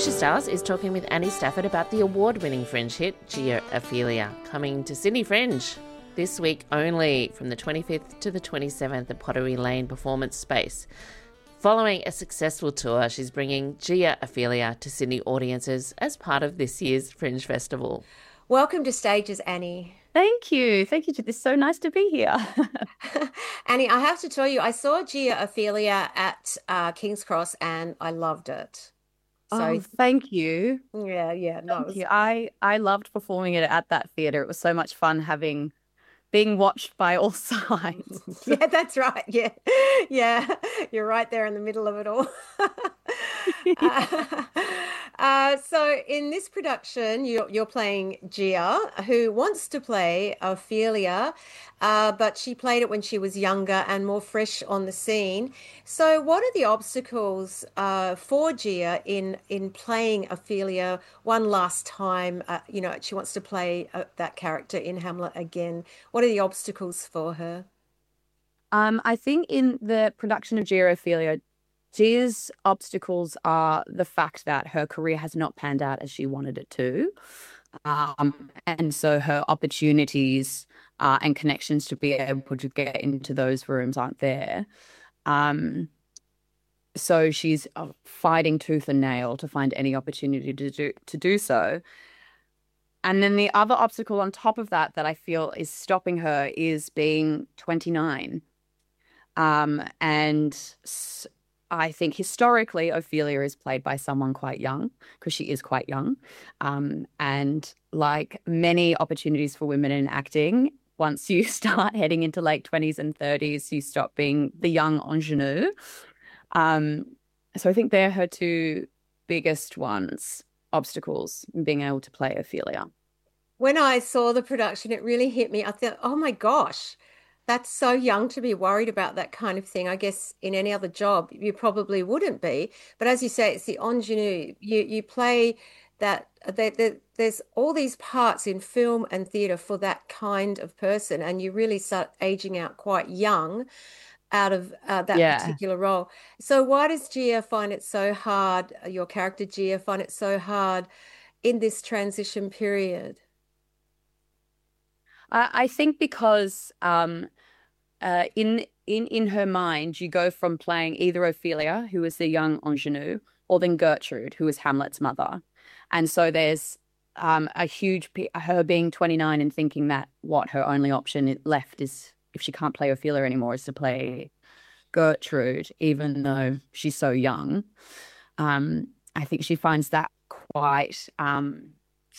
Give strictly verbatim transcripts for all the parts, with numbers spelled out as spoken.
Future Stars is talking with Annie Stafford about the award-winning Fringe hit, Gia Ophelia, coming to Sydney Fringe this week only from the twenty-fifth to the twenty-seventh at Pottery Lane Performance Space. Following a successful tour, she's bringing Gia Ophelia to Sydney audiences as part of this year's Fringe Festival. Welcome to Stages, Annie. Thank you. Thank you. It's so nice to be here. Annie, I have to tell you, I saw Gia Ophelia at uh, King's Cross and I loved it. So, oh, thank you. Yeah, yeah. No, thank was... you. I, I loved performing it at that theatre. It was so much fun having being watched by all sides. Yeah, that's right. Yeah. Yeah. You're right there in the middle of it all. uh, uh, so in this production, you're, you're playing Gia, who wants to play Ophelia, uh, but she played it when she was younger and more fresh on the scene. So what are the obstacles uh, for Gia in, in playing Ophelia one last time? Uh, you know, she wants to play uh, that character in Hamlet again. What are the obstacles for her? Um, I think in the production of Gia Ophelia, Gia's obstacles are the fact that her career has not panned out as she wanted it to. Um, and so her opportunities uh, and connections to be able to get into those rooms aren't there. Um, so she's uh, fighting tooth and nail to find any opportunity to do, to do so. And then the other obstacle on top of that that I feel is stopping her is being twenty-nine. Um, and s- I think historically Ophelia is played by someone quite young because she is quite young. Um, and like many opportunities for women in acting, once you start heading into late twenties and thirties, you stop being the young ingenue. Um, so I think they're her two biggest ones. Obstacles in being able to play Ophelia. When I saw the production, it really hit me. I thought, oh my gosh, that's so young to be worried about that kind of thing. I guess in any other job, you probably wouldn't be. But as you say, it's the ingenue. You you play that, that, that there's all these parts in film and theatre for that kind of person. And you really start aging out quite young out of uh, that yeah. particular role. So why does Gia find it so hard, your character Gia find it so hard in this transition period? I, I think because um, uh, in in in her mind, you go from playing either Ophelia, who is the young ingenue, or then Gertrude, who is Hamlet's mother. And so there's um, a huge, her being twenty-nine and thinking that what her only option left is, if she can't play Ophelia anymore, is to play Gertrude, even though she's so young. Um, I think she finds that quite um,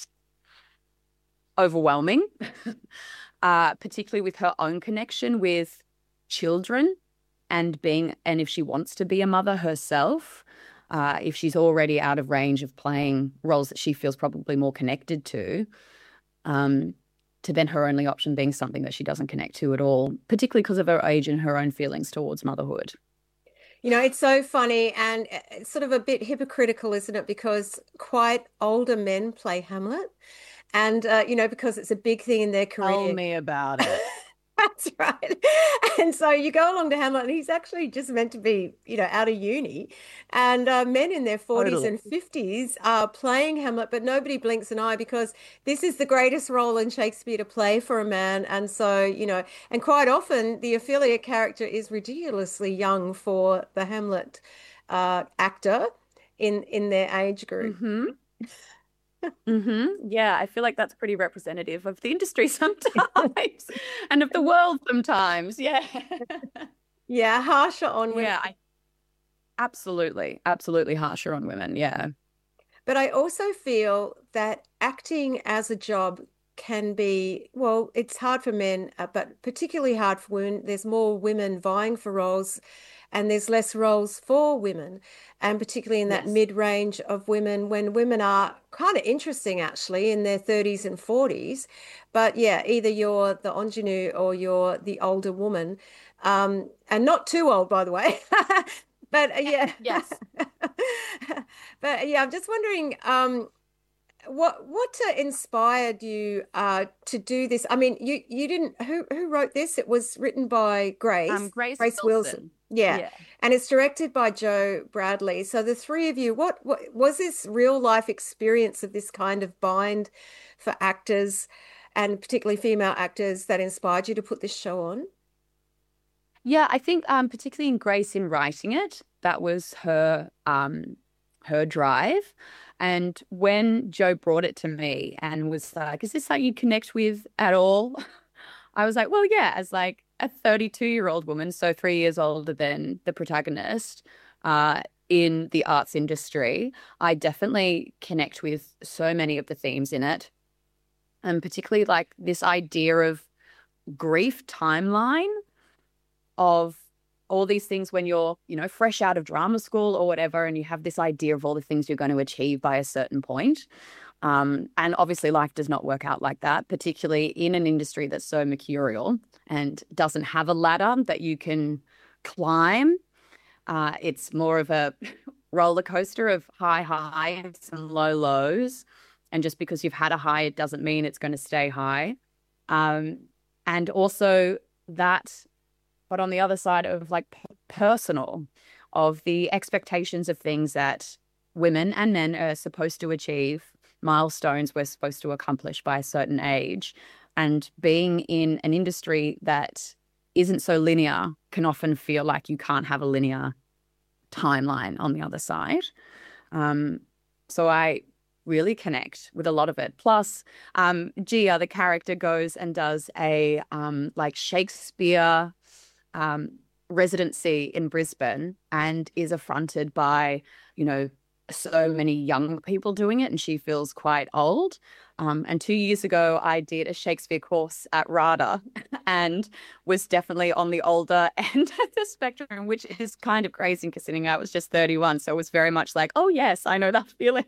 overwhelming, uh, particularly with her own connection with children and being, and if she wants to be a mother herself, uh, if she's already out of range of playing roles that she feels probably more connected to, um, to then her only option being something that she doesn't connect to at all, particularly because of her age and her own feelings towards motherhood. You know, it's so funny and it's sort of a bit hypocritical, isn't it? Because quite older men play Hamlet and, uh, you know, because it's a big thing in their career. Tell me about it. That's right. And so you go along to Hamlet and he's actually just meant to be, you know, out of uni. And uh, men in their forties totally. And fifties are playing Hamlet, but nobody blinks an eye because this is the greatest role in Shakespeare to play for a man. And so, you know, and quite often the Ophelia character is ridiculously young for the Hamlet uh, actor in, in their age group. Mm-hmm. Mm-hmm. Yeah, I feel like that's pretty representative of the industry sometimes and of the world sometimes. Yeah. Yeah, harsher on women. Yeah, I, absolutely. Absolutely harsher on women. Yeah. But I also feel that acting as a job can be, well, it's hard for men, uh, but particularly hard for women. There's more women vying for roles and there's less roles for women, and particularly in that yes. mid-range of women when women are kind of interesting actually in their thirties and forties. But yeah, either you're the ingenue or you're the older woman, um, and not too old, by the way. But uh, yeah. Yes. But yeah, I'm just wondering, um, What what uh, inspired you uh, to do this? I mean, you you didn't. Who who wrote this? It was written by Grace. Um, Grace, Grace Wilson. Wilson. Yeah. Yeah. And it's directed by Joe Bradley. So the three of you, what, what was this real life experience of this kind of bind for actors and particularly female actors that inspired you to put this show on? Yeah, I think um, particularly in Grace in writing it, that was her um, her drive. And when Joe brought it to me and was like, "Is this something you connect with at all?" I was like, "Well, yeah." As like a thirty-two-year-old woman, so three years older than the protagonist, uh, in the arts industry, I definitely connect with so many of the themes in it, and particularly like this idea of grief timeline of all these things when you're, you know, fresh out of drama school or whatever, and you have this idea of all the things you're going to achieve by a certain point. Um, and obviously life does not work out like that, particularly in an industry that's so mercurial and doesn't have a ladder that you can climb. Uh, it's more of a roller coaster of high highs and low lows. And just because you've had a high, it doesn't mean it's going to stay high. Um, and also that but on the other side of like p- personal, of the expectations of things that women and men are supposed to achieve, milestones we're supposed to accomplish by a certain age. And being in an industry that isn't so linear can often feel like you can't have a linear timeline on the other side. Um, so I really connect with a lot of it. Plus, um, Gia, the character, goes and does a um, like Shakespeare um, residency in Brisbane and is affronted by, you know, so many young people doing it, and she feels quite old. Um, and two years ago, I did a Shakespeare course at RADA and was definitely on the older end of the spectrum, which is kind of crazy considering I was just thirty-one. So it was very much like, oh, yes, I know that feeling.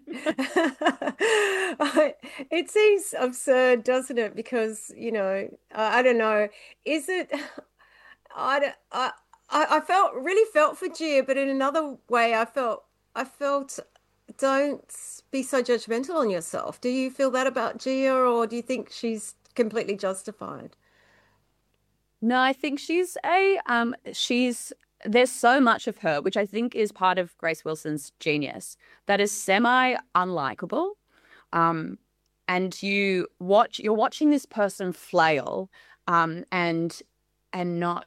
It seems absurd, doesn't it? Because, you know, I, I don't know. Is it? I, I, I felt really felt for Gia, but in another way, I felt I felt don't be so judgmental on yourself. Do you feel that about Gia, or do you think she's completely justified? No, I think she's a um she's there's so much of her, which I think is part of Grace Wilson's genius, that is semi unlikable. Um, and you watch you're watching this person flail, um, and and not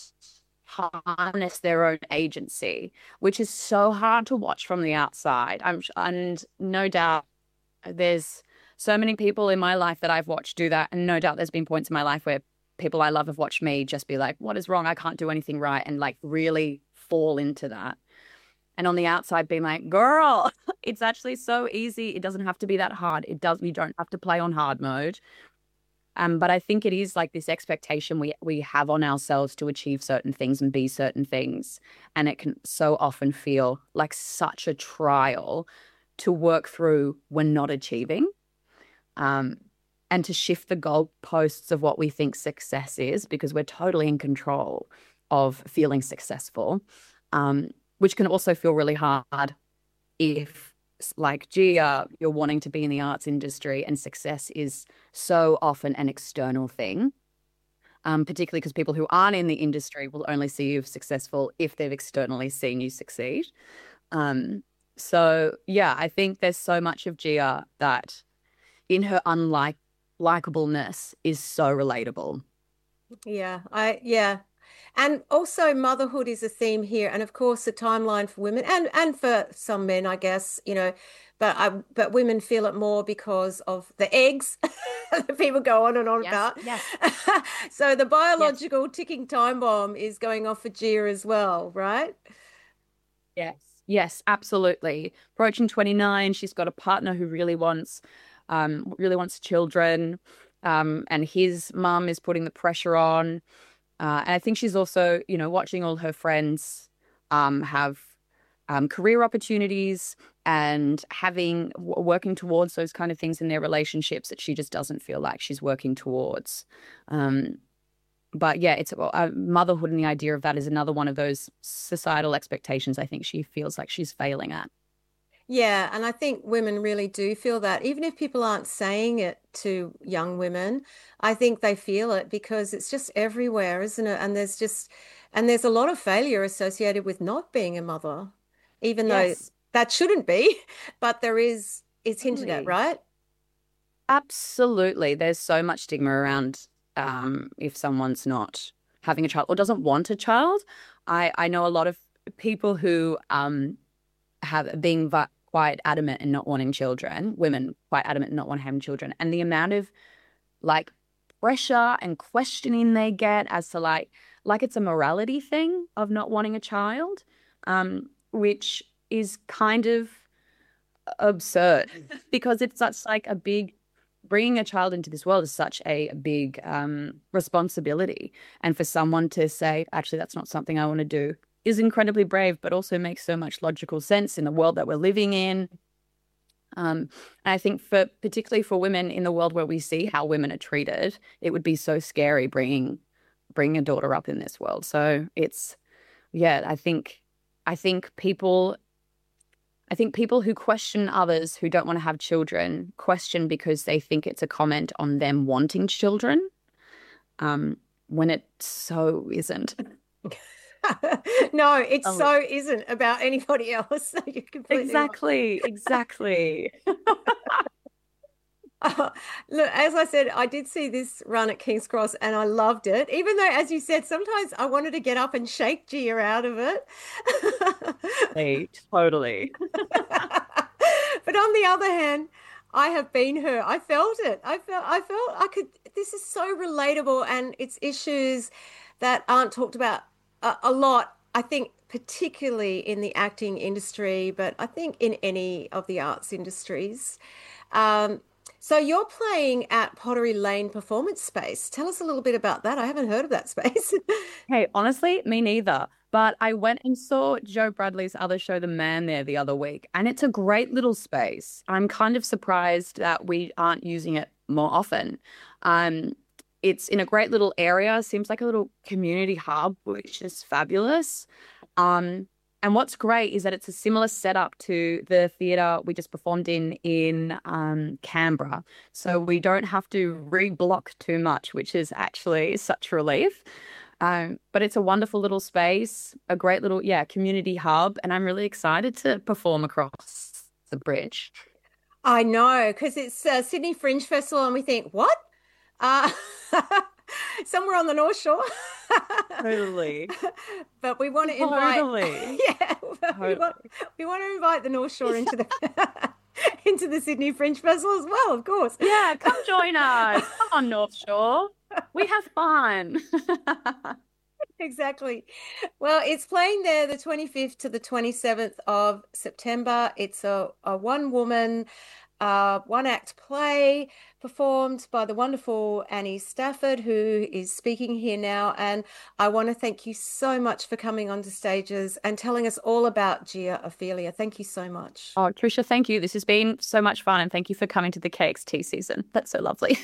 harness their own agency, which is so hard to watch from the outside. I'm and no doubt there's so many people in my life that I've watched do that, and no doubt there's been points in my life where people I love have watched me just be like, what is wrong? I can't do anything right, and like really fall into that. And on the outside being like, girl, it's actually so easy. It doesn't have to be that hard. It does. We don't have to play on hard mode. Um, but I think it is like this expectation we we have on ourselves to achieve certain things and be certain things. And it can so often feel like such a trial to work through when not achieving. Um, and to shift the goalposts of what we think success is, because we're totally in control of feeling successful, um, which can also feel really hard if, like Gia, you're wanting to be in the arts industry and success is so often an external thing, um, particularly because people who aren't in the industry will only see you successful if they've externally seen you succeed. Um, so, yeah, I think there's so much of Gia that in her unlike likableness is so relatable. Yeah, I yeah. And also motherhood is a theme here, and of course the timeline for women and and for some men, I guess, you know, but I but women feel it more because of the eggs that people go on and on Yes, about. yes, So the yes, biological ticking time bomb is going off for Gia as well, right? yes, yes, absolutely. Approaching twenty-nine, she's got a partner who really wants, um, really wants children, um, and his mum is putting the pressure on. Uh, and I think she's also, you know, watching all her friends um, have um, career opportunities and having w- working towards those kind of things in their relationships that she just doesn't feel like she's working towards. Um, but yeah, it's uh, motherhood, and the idea of that is another one of those societal expectations I think she feels like she's failing at. Yeah, and I think women really do feel that, even if people aren't saying it to young women, I think they feel it because it's just everywhere, isn't it? And there's just, And there's a lot of failure associated with not being a mother, even though Yes, that shouldn't be, but there is, it's hinted at, totally. right? Absolutely. There's so much stigma around um, if someone's not having a child or doesn't want a child. I, I know a lot of people who um, have been vi- quite adamant in not wanting children, women quite adamant in not wanting having children, and the amount of like pressure and questioning they get as to like like it's a morality thing of not wanting a child, um, which is kind of absurd because it's such like a big bringing a child into this world is such a big um, responsibility. And for someone to say, actually, that's not something I want to do is incredibly brave, but also makes so much logical sense in the world that we're living in. Um, and I think for particularly for women in the world where we see how women are treated, it would be so scary bringing bringing a daughter up in this world. So it's, yeah, I think I think people I think people who question others who don't want to have children question because they think it's a comment on them wanting children, um, when it so isn't. No, it Oh, so isn't about anybody else. You're completely right. exactly, exactly. Uh, look, as I said, I did see this run at King's Cross and I loved it. Even though, as you said, sometimes I wanted to get up and shake Gia out of it. Hey, totally. But on the other hand, I have been her. I felt it. I felt I felt I could this is so relatable and it's issues that aren't talked about a, a lot. I think particularly in the acting industry, but I think in any of the arts industries. Um, so you're playing at Pottery Lane Performance Space. Tell us a little bit about that. I haven't heard of that space. Hey, honestly, me neither. But I went and saw Joe Bradley's other show, The Man, there the other week, and it's a great little space. I'm kind of surprised that we aren't using it more often. Um, it's in a great little area, seems like a little community hub, which is fabulous. Um, and what's great is that it's a similar setup to the theatre we just performed in in um, Canberra. So we don't have to re-block too much, which is actually such relief. Um, but it's a wonderful little space, a great little, yeah, community hub, and I'm really excited to perform across the bridge. I know, because it's uh, Sydney Fringe Festival, and we think, what? Uh, somewhere on the North Shore. Totally. But we want to invite, Totally. yeah, we want, Totally. we want to invite the North Shore into the into the Sydney Fringe Festival as well, of course. Yeah, come join us. Come on, North Shore. We have fun. Exactly. Well, it's playing there the twenty-fifth to the twenty-seventh of September. It's a, a one woman, uh, one act play performed by the wonderful Annie Stafford, who is speaking here now. And I want to thank you so much for coming onto stages and telling us all about Gia Ophelia. Thank you so much. Oh, Tricia, thank you. This has been so much fun, and thank you for coming to the K X T season. That's so lovely.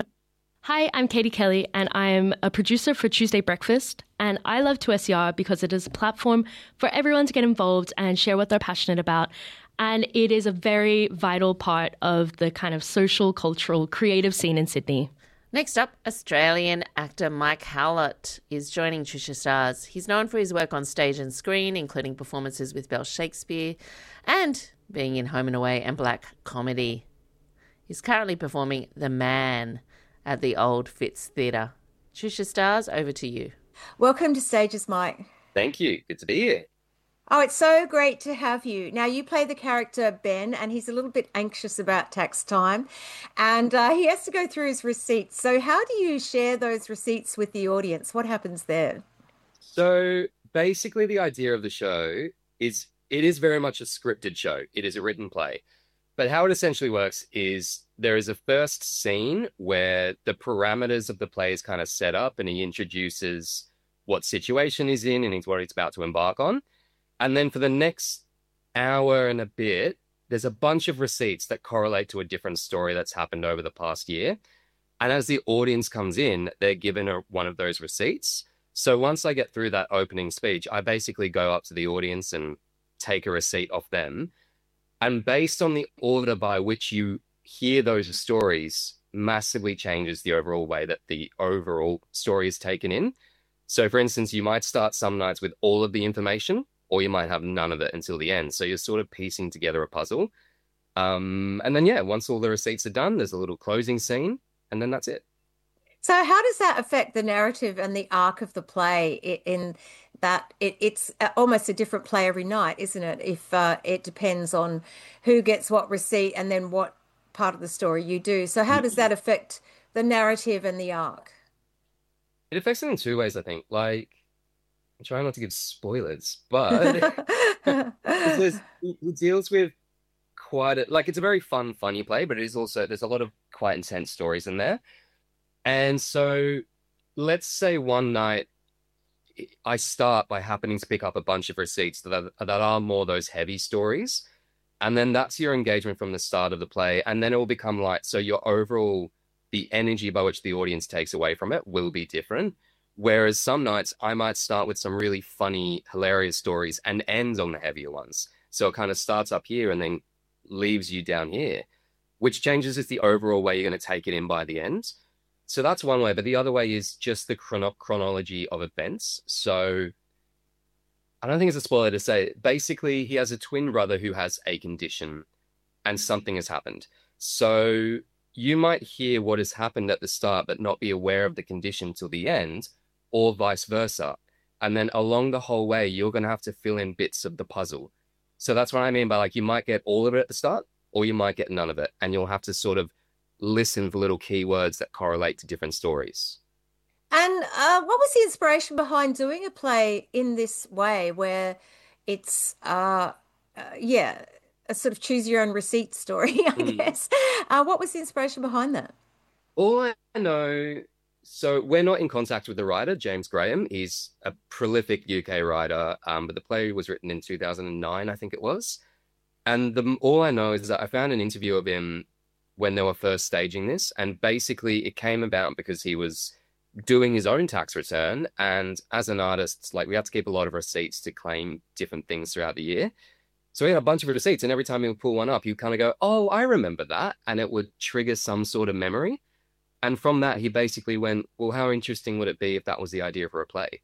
Hi, I'm Katie Kelly, and I'm a producer for Tuesday Breakfast. And I love two S E R because it is a platform for everyone to get involved and share what they're passionate about. And it is a very vital part of the kind of social, cultural, creative scene in Sydney. Next up, Australian actor Mike Howlett is joining Trisha Stars. He's known for his work on stage and screen, including performances with Bell Shakespeare and being in Home and Away and black comedy. He's currently performing The Man at the Old Fitz Theatre. Trisha Stars, over to you. Welcome to Stages, Mike. Thank you. Good to be here. Oh, it's so great to have you. Now, you play the character Ben, and he's a little bit anxious about tax time, and uh, he has to go through his receipts. So how do you share those receipts with the audience? What happens there? So basically, the idea of the show is it is very much a scripted show. It is a written play. But how it essentially works is there is a first scene where the parameters of the play is kind of set up and he introduces what situation he's in and what he's about to embark on. And then for the next hour and a bit, there's a bunch of receipts that correlate to a different story that's happened over the past year. And as the audience comes in, they're given a, one of those receipts. So once I get through that opening speech, I basically go up to the audience and take a receipt off them. And based on the order by which you hear those stories massively changes the overall way that the overall story is taken in. So, for instance, you might start some nights with all of the information, or you might have none of it until the end. So you're sort of piecing together a puzzle. Um, and then, yeah, once all the receipts are done, there's a little closing scene, and then that's it. So how does that affect the narrative and the arc of the play i- in that it, it's a- almost a different play every night, isn't it? If uh, it depends on who gets what receipt and then what part of the story you do. So how does that affect the narrative and the arc? It affects it in two ways, I think. Like, I'm trying not to give spoilers, but it's just- it it deals with quite a, like, it's a very fun, funny play, but it is also, there's a lot of quite intense stories in there. And so let's say one night I start by happening to pick up a bunch of receipts that are, that are more those heavy stories. And then that's your engagement from the start of the play. And then it will become light. So your overall, the energy by which the audience takes away from it will be different. Whereas some nights I might start with some really funny, hilarious stories and end on the heavier ones. So it kind of starts up here and then leaves you down here, which changes is the overall way you're going to take it in by the end. So that's one way, but the other way is just the chrono chronology of events. So I don't think it's a spoiler to say, basically, he has a twin brother who has a condition and something has happened. So you might hear what has happened at the start, but not be aware of the condition till the end, or vice versa. And then along the whole way, you're going to have to fill in bits of the puzzle. So that's what I mean by, like, you might get all of it at the start, or you might get none of it. And you'll have to sort of listen for little keywords that correlate to different stories. And uh, what was the inspiration behind doing a play in this way, where it's, uh, uh, yeah, a sort of choose your own receipt story, I Mm. guess. Uh, what was the inspiration behind that? All I know, so we're not in contact with the writer, James Graham. He's a prolific U K writer, um, but the play was written in two thousand nine, I think it was. And the, all I know is that I found an interview of him when they were first staging this, and basically it came about because he was doing his own tax return, and as an artist, like, we had to keep a lot of receipts to claim different things throughout the year. So he had a bunch of receipts, and every time he would pull one up, you kind of go, oh, I remember that, and it would trigger some sort of memory. And from that, he basically went, well, how interesting would it be if that was the idea for a play?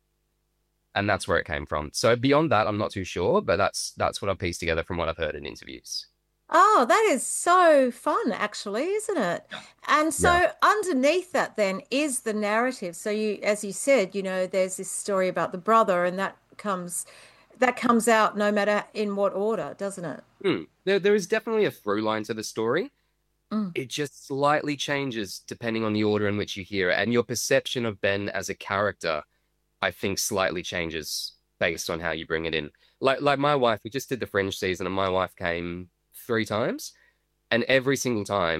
And that's where it came from. So beyond that, I'm not too sure, but that's that's what I've pieced together from what I've heard in interviews. Oh, that is so fun, actually, isn't it? And so Yeah. underneath that then is the narrative. So you, as you said, you know, there's this story about the brother, and that comes that comes out no matter in what order, doesn't it? Hmm. There, there is definitely a through line to the story. Mm. It just slightly changes depending on the order in which you hear it. And your perception of Ben as a character, I think, slightly changes based on how you bring it in. Like, like my wife, we just did the Fringe season, and my wife came three times, and every single time